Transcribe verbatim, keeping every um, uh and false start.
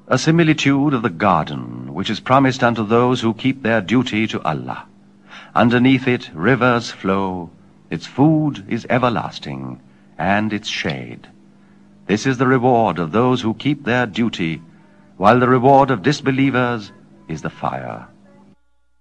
A similitude of the garden which is promised unto those who keep their duty to Allah. Underneath it rivers flow, its food is everlasting, and its shade. This is the reward of those who keep their duty, while the reward of disbelievers is the fire.